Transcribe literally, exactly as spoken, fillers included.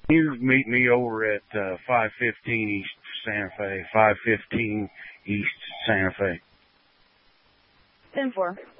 You meet me over at uh, five fifteen East Santa Fe, five fifteen East Santa Fe. ten four.